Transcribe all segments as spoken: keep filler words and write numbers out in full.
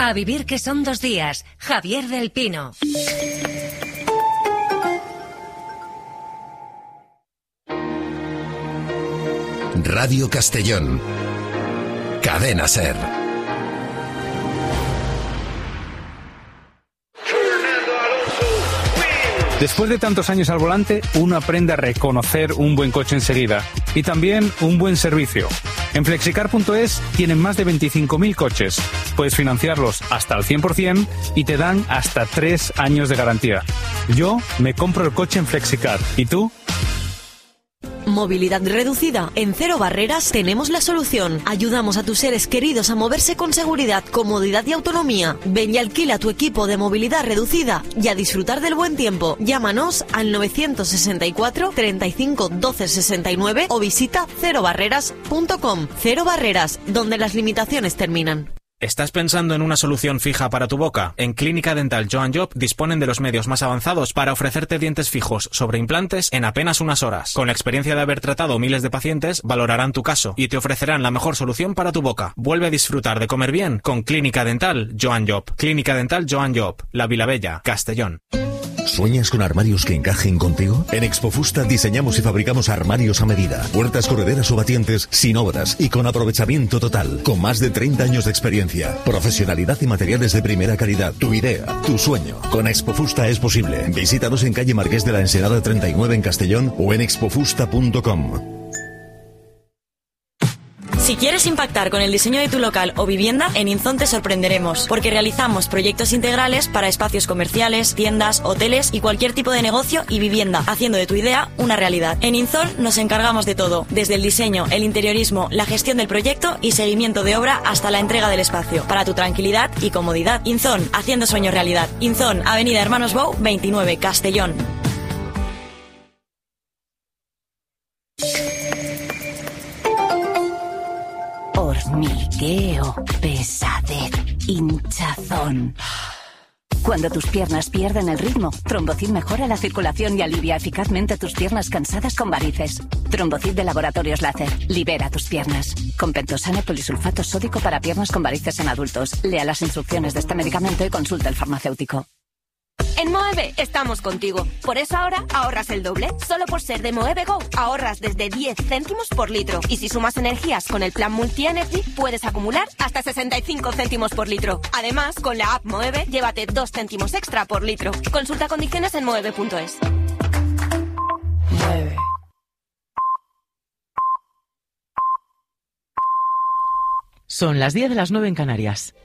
A vivir que son dos días. Javier del Pino. Radio Castellón. Cadena SER. Después de tantos años al volante, uno aprende a reconocer un buen coche enseguida y también un buen servicio. En flexicar punto es tienen más de veinticinco mil coches. Puedes financiarlos hasta al cien por ciento y te dan hasta tres años de garantía. Yo me compro el coche en Flexicar. ¿Y tú? Movilidad reducida. En Cero Barreras tenemos la solución. Ayudamos a tus seres queridos a moverse con seguridad, comodidad y autonomía. Ven y alquila tu equipo de movilidad reducida y a disfrutar del buen tiempo. Llámanos al novecientos sesenta y cuatro, treinta y cinco, doce sesenta y nueve o visita cero barreras punto com. Cero Barreras, donde las limitaciones terminan. ¿Estás pensando en una solución fija para tu boca? En Clínica Dental Joan Job disponen de los medios más avanzados para ofrecerte dientes fijos sobre implantes en apenas unas horas. Con la experiencia de haber tratado miles de pacientes, valorarán tu caso y te ofrecerán la mejor solución para tu boca. Vuelve a disfrutar de comer bien con Clínica Dental Joan Job. Clínica Dental Joan Job, La Vilavella, Castellón. ¿Sueñas con armarios que encajen contigo? En Expofusta diseñamos y fabricamos armarios a medida, puertas correderas o batientes sin obras y con aprovechamiento total, con más de treinta años de experiencia, profesionalidad y materiales de primera calidad. Tu idea, tu sueño. Con Expofusta es posible. Visítanos en calle Marqués de la Ensenada treinta y nueve en Castellón o en expofusta punto com. Si quieres impactar con el diseño de tu local o vivienda, en Inzon te sorprenderemos, porque realizamos proyectos integrales para espacios comerciales, tiendas, hoteles y cualquier tipo de negocio y vivienda, haciendo de tu idea una realidad. En Inzon nos encargamos de todo, desde el diseño, el interiorismo, la gestión del proyecto y seguimiento de obra hasta la entrega del espacio, para tu tranquilidad y comodidad. Inzon, haciendo sueños realidad. Inzon, Avenida Hermanos Bou, veintinueve, Castellón. Hormigueo, pesadez, hinchazón. Cuando tus piernas pierden el ritmo, Trombocid mejora la circulación y alivia eficazmente tus piernas cansadas con varices. Trombocid de Laboratorios Láser. Libera tus piernas. Con pentosano polisulfato sódico para piernas con varices en adultos. Lea las instrucciones de este medicamento y consulte al farmacéutico. En Moeve estamos contigo. Por eso ahora ahorras el doble. Solo por ser de Moeve Go ahorras desde diez céntimos por litro. Y si sumas energías con el plan Multi Energy, puedes acumular hasta sesenta y cinco céntimos por litro. Además, con la app Moeve, llévate dos céntimos extra por litro. Consulta condiciones en moeve punto es. Moeve. Son las diez de las nueve en Canarias.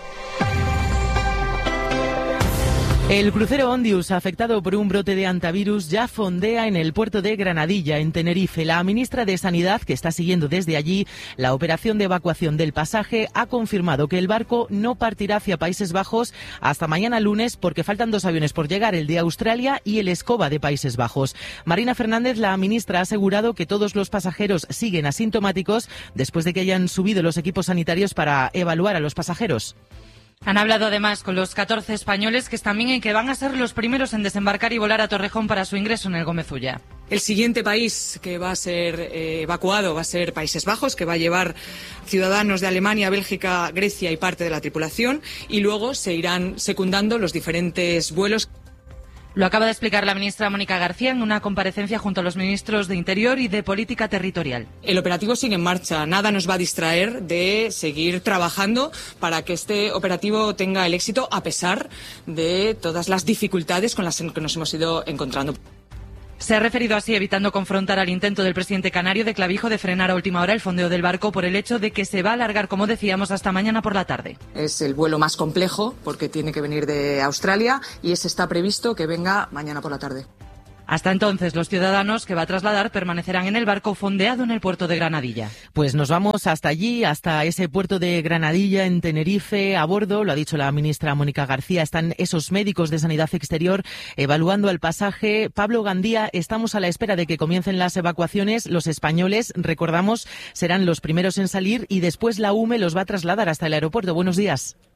El crucero Ondius, afectado por un brote de hantavirus, ya fondea en el puerto de Granadilla, en Tenerife. La ministra de Sanidad, que está siguiendo desde allí la operación de evacuación del pasaje, ha confirmado que el barco no partirá hacia Países Bajos hasta mañana lunes porque faltan dos aviones por llegar, el de Australia y el Escoba de Países Bajos. Marina Fernández, la ministra, ha asegurado que todos los pasajeros siguen asintomáticos después de que hayan subido los equipos sanitarios para evaluar a los pasajeros. Han hablado además con los catorce españoles que están bien y que van a ser los primeros en desembarcar y volar a Torrejón para su ingreso en el Gómez Ulla. El siguiente país que va a ser eh, evacuado va a ser Países Bajos, que va a llevar ciudadanos de Alemania, Bélgica, Grecia y parte de la tripulación, y luego se irán secundando los diferentes vuelos. Lo acaba de explicar la ministra Mónica García en una comparecencia junto a los ministros de Interior y de Política Territorial. El operativo sigue en marcha. Nada nos va a distraer de seguir trabajando para que este operativo tenga el éxito a pesar de todas las dificultades con las que nos hemos ido encontrando. Se ha referido así, evitando confrontar al intento del presidente canario de Clavijo de frenar a última hora el fondeo del barco por el hecho de que se va a alargar, como decíamos, hasta mañana por la tarde. Es el vuelo más complejo porque tiene que venir de Australia y ese está previsto que venga mañana por la tarde. Hasta entonces, los ciudadanos que va a trasladar permanecerán en el barco fondeado en el puerto de Granadilla. Pues nos vamos hasta allí, hasta ese puerto de Granadilla, en Tenerife. A bordo, lo ha dicho la ministra Mónica García, están esos médicos de Sanidad Exterior evaluando el pasaje. Pablo Gandía, estamos a la espera de que comiencen las evacuaciones. Los españoles, recordamos, serán los primeros en salir y después la U M E los va a trasladar hasta el aeropuerto. Buenos días.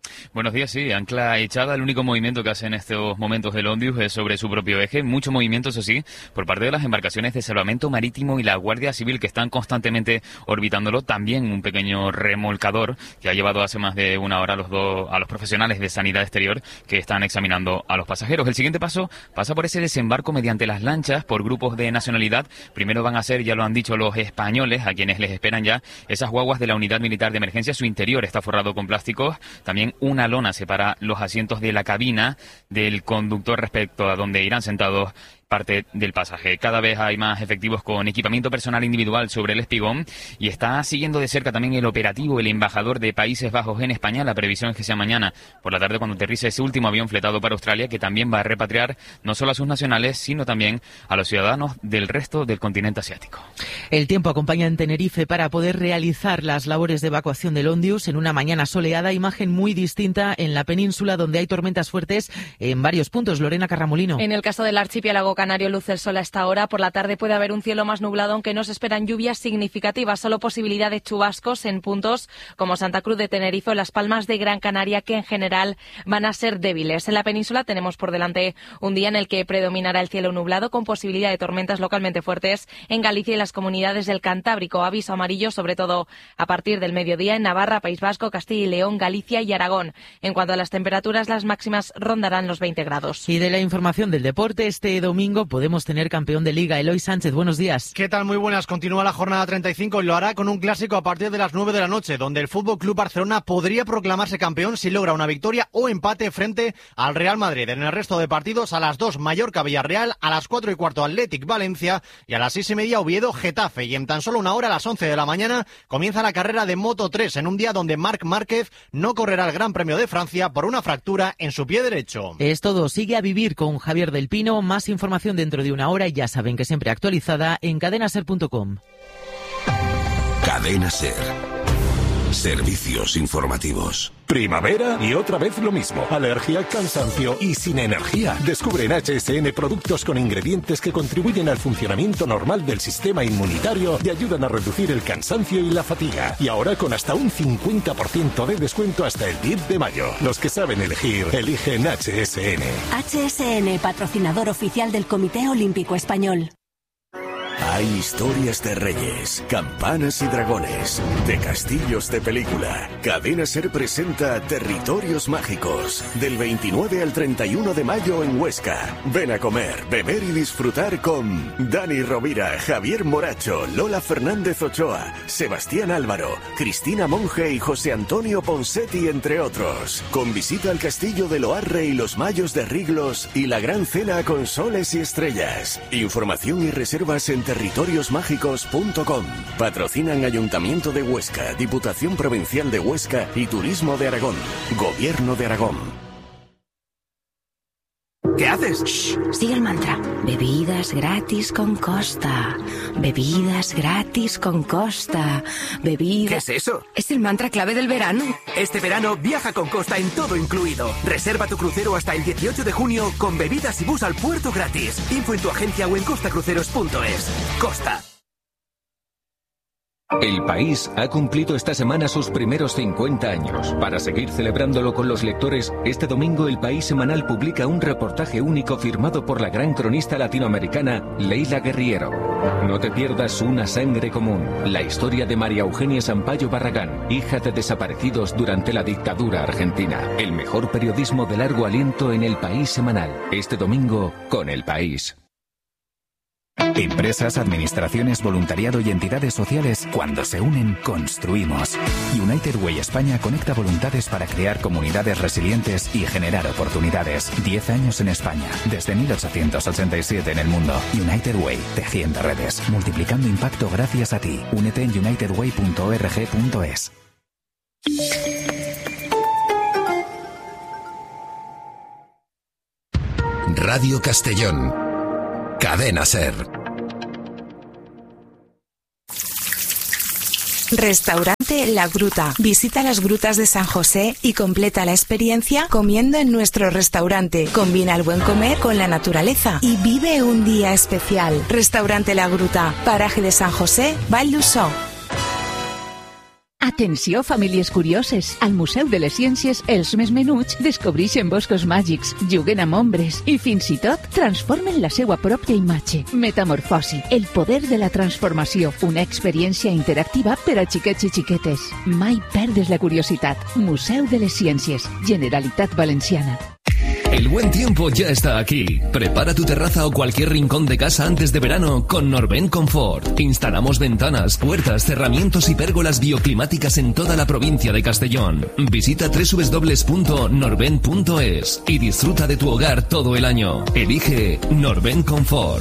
Buenos días, sí, ancla echada. El único movimiento que hace en estos momentos el Ondius es sobre su propio eje. Mucho movimiento, eso sí, por parte de las embarcaciones de salvamento marítimo y la Guardia Civil que están constantemente orbitándolo. También un pequeño remolcador que ha llevado hace más de una hora a los, dos, a los profesionales de sanidad exterior que están examinando a los pasajeros. El siguiente paso pasa por ese desembarco mediante las lanchas por grupos de nacionalidad. Primero van a ser, ya lo han dicho, los españoles, a quienes les esperan ya esas guaguas de la Unidad Militar de Emergencia. Su interior está forrado con plásticos. También una lona separa los asientos de la cabina del conductor respecto a donde irán sentados parte del pasaje. Cada vez hay más efectivos con equipamiento personal individual sobre el espigón y está siguiendo de cerca también el operativo el embajador de Países Bajos en España. La previsión es que sea mañana por la tarde cuando aterrice ese último avión fletado para Australia, que también va a repatriar no solo a sus nacionales, sino también a los ciudadanos del resto del continente asiático. El tiempo acompaña en Tenerife para poder realizar las labores de evacuación del Ondius en una mañana soleada, imagen muy distinta en la península donde hay tormentas fuertes en varios puntos. Lorena Carramolino. En el caso del archipiélago canario luce el sol a esta hora. Por la tarde puede haber un cielo más nublado, aunque no se esperan lluvias significativas, solo posibilidad de chubascos en puntos como Santa Cruz de Tenerife o Las Palmas de Gran Canaria, que en general van a ser débiles. En la península tenemos por delante un día en el que predominará el cielo nublado con posibilidad de tormentas localmente fuertes en Galicia y las comunidades del Cantábrico. Aviso amarillo sobre todo a partir del mediodía en Navarra, País Vasco, Castilla y León, Galicia y Aragón. En cuanto a las temperaturas, las máximas rondarán los veinte grados. Y de la información del deporte, este domingo podemos tener campeón de Liga. Eloy Sánchez, buenos días. ¿Qué tal? Muy buenas. Continúa la jornada treinta y cinco y lo hará con un clásico a partir de las nueve de la noche, donde el F C Barcelona podría proclamarse campeón si logra una victoria o empate frente al Real Madrid. En el resto de partidos, a las dos Mallorca-Villarreal, a las cuatro y cuarto Athletic-Valencia y a las seis y media Oviedo-Getafe. Y en tan solo una hora, a las once de la mañana, comienza la carrera de Moto tres en un día donde Marc Márquez no correrá el Gran Premio de Francia por una fractura en su pie derecho. Es todo. Sigue a vivir con Javier del Pino. Más información dentro de una hora y ya saben que siempre actualizada en cadena ser punto com. Cadena Ser. Servicios informativos. Primavera y otra vez lo mismo. Alergia, cansancio y sin energía. Descubre en H S N productos con ingredientes que contribuyen al funcionamiento normal del sistema inmunitario y ayudan a reducir el cansancio y la fatiga. Y ahora con hasta un cincuenta por ciento de descuento hasta el diez de mayo. Los que saben elegir, eligen H S N. H S N, patrocinador oficial del Comité Olímpico Español. Hay historias de reyes, campanas y dragones, de castillos de película. Cadena Ser presenta Territorios Mágicos, del veintinueve al treinta y uno de mayo en Huesca. Ven a comer, beber y disfrutar con Dani Rovira, Javier Moracho, Lola Fernández Ochoa, Sebastián Álvaro, Cristina Monge y José Antonio Ponsetti, entre otros. Con visita al castillo de Loarre y los Mayos de Riglos y la gran cena con soles y estrellas. Información y reservas en territorios mágicos punto com. Patrocinan Ayuntamiento de Huesca, Diputación Provincial de Huesca y Turismo de Aragón. Gobierno de Aragón. ¿Qué haces? Shh, sigue el mantra. Bebidas gratis con Costa. Bebidas gratis con Costa. Bebidas... ¿Qué es eso? Es el mantra clave del verano. Este verano viaja con Costa en todo incluido. Reserva tu crucero hasta el dieciocho de junio con bebidas y bus al puerto gratis. Info en tu agencia o en costa cruceros punto es. Costa. El País ha cumplido esta semana sus primeros cincuenta años. Para seguir celebrándolo con los lectores, este domingo El País Semanal publica un reportaje único firmado por la gran cronista latinoamericana Leila Guerriero. No te pierdas Una sangre común, la historia de María Eugenia Sampaio Barragán, hija de desaparecidos durante la dictadura argentina. El mejor periodismo de largo aliento en El País Semanal. Este domingo con El País. Empresas, administraciones, voluntariado y entidades sociales, cuando se unen, construimos. United Way España conecta voluntades para crear comunidades resilientes y generar oportunidades. Diez años en España, desde mil ochocientos ochenta y siete en el mundo. United Way, tejiendo redes, multiplicando impacto gracias a ti. Únete en united way punto org punto es. Radio Castellón. Cadena Ser. Restaurante La Gruta. Visita las grutas de San José y completa la experiencia comiendo en nuestro restaurante. Combina el buen comer con la naturaleza y vive un día especial. Restaurante La Gruta, paraje de San José, Val d'Usó. Atenció, famílies curioses. Al Museu de les Ciències, els més menuts descobreixen boscos màgics, juguen amb ombres i fins i tot transformen la seva pròpia imatge. Metamorfosi, el poder de la transformació. Una experiència interactiva per a xiquets i xiquetes. Mai perdes la curiositat. Museu de les Ciències, Generalitat Valenciana. El buen tiempo ya está aquí. Prepara tu terraza o cualquier rincón de casa antes de verano con Norben Confort. Instalamos ventanas, puertas, cerramientos y pérgolas bioclimáticas en toda la provincia de Castellón. Visita doble u doble u doble u punto norben punto es y disfruta de tu hogar todo el año. Elige Norben Confort.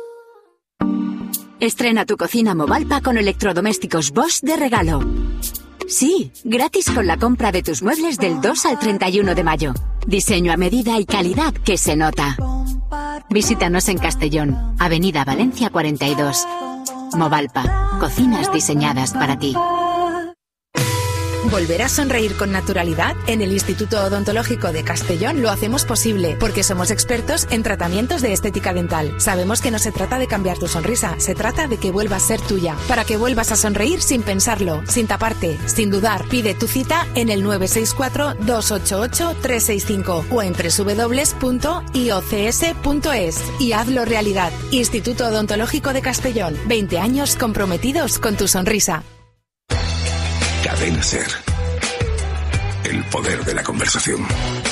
Estrena tu cocina Movalpa con electrodomésticos Bosch de regalo. Sí, gratis con la compra de tus muebles del dos al treinta y uno de mayo. Diseño a medida y calidad que se nota. Visítanos en Castellón, Avenida Valencia cuarenta y dos. Movalpa, cocinas diseñadas para ti. ¿Volver a sonreír con naturalidad? En el Instituto Odontológico de Castellón lo hacemos posible, porque somos expertos en tratamientos de estética dental. Sabemos que no se trata de cambiar tu sonrisa, se trata de que vuelva a ser tuya, para que vuelvas a sonreír sin pensarlo, sin taparte, sin dudar. Pide tu cita en el nueve seis cuatro, dos ocho ocho, tres seis cinco o en doble u doble u doble u punto i o c s punto es y hazlo realidad. Instituto Odontológico de Castellón, veinte años comprometidos con tu sonrisa. Cadena Ser. El poder de la conversación.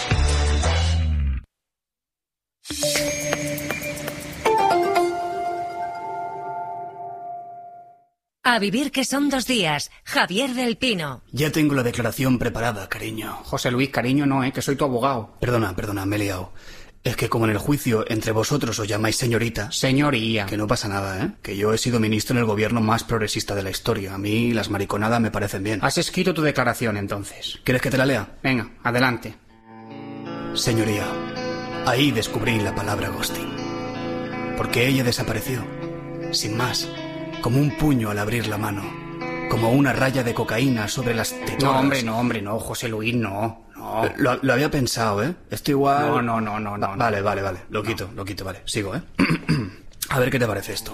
A vivir que son dos días. Javier del Pino. Ya tengo la declaración preparada, cariño. José Luis, cariño no, eh, que soy tu abogado. Perdona, perdona, me he liado. Es que como en el juicio entre vosotros os llamáis señorita... Señoría. Que no pasa nada, ¿eh? Que yo he sido ministro en el gobierno más progresista de la historia. A mí las mariconadas me parecen bien. Has escrito tu declaración, entonces. ¿Quieres que te la lea? Venga, adelante. Señoría, ahí descubrí la palabra ghosting. Porque ella desapareció, sin más, como un puño al abrir la mano, como una raya de cocaína sobre las tetoras. No, hombre, no, hombre, no, José Luis, no. No. Lo, lo había pensado, ¿eh? Esto igual... No, no, no, no, no. Vale, vale, vale. Lo quito, no. lo quito, vale. Sigo, ¿eh? A ver qué te parece esto.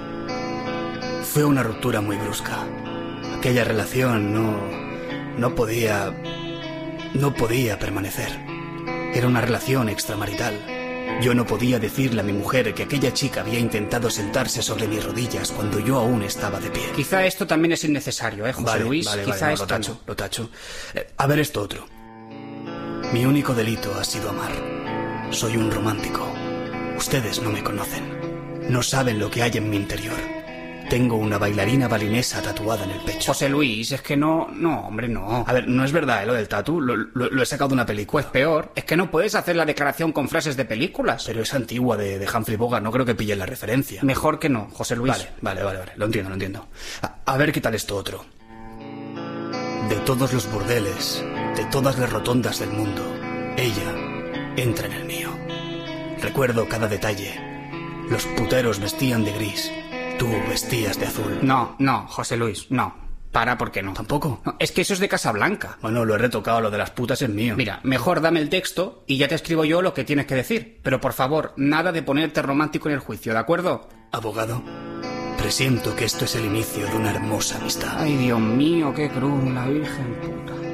Fue una ruptura muy brusca. Aquella relación no... no podía... no podía permanecer. Era una relación extramarital. Yo no podía decirle a mi mujer que aquella chica había intentado sentarse sobre mis rodillas cuando yo aún estaba de pie. Quizá esto también es innecesario, ¿eh, José vale, Luis? Vale, Quizá vale, no, esto lo tacho, no. lo tacho. Eh, a ver esto otro. Mi único delito ha sido amar. Soy un romántico. Ustedes no me conocen. No saben lo que hay en mi interior. Tengo una bailarina balinesa tatuada en el pecho. José Luis, es que no... No, hombre, no. A ver, no es verdad, ¿eh? Lo del tatu. Lo, lo, lo he sacado de una película. Pues peor. Es que no puedes hacer la declaración con frases de películas. Pero es antigua, de, de Humphrey Bogart. No creo que pillen la referencia. Mejor que no, José Luis. Vale, vale, vale, vale. Lo entiendo, lo entiendo. A, a ver qué tal esto otro. De todos los burdeles, de todas las rotondas del mundo, ella entra en el mío. Recuerdo cada detalle. Los puteros vestían de gris. Tú vestías de azul. No, no, José Luis, no. Para, ¿por qué no? ¿Tampoco? No, es que eso es de Casablanca. Bueno, lo he retocado, lo de las putas es mío. Mira, mejor dame el texto y ya te escribo yo lo que tienes que decir. Pero por favor, nada de ponerte romántico en el juicio, ¿de acuerdo? Abogado, presiento que esto es el inicio de una hermosa amistad. Ay, Dios mío, qué cruz, la Virgen puta.